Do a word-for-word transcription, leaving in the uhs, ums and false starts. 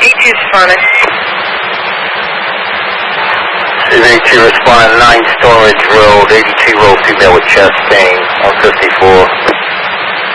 eighty-two responding. eighty-two respond, nine Storage Road, eighty-two roll female with chest pain, one fifty-four.